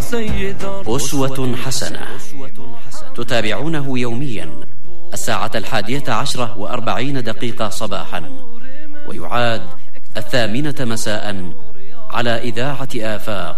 أسوة حسنة تتابعونه يوميا 11:40 صباحا، ويعاد 8 مساء على إذاعة آفاق.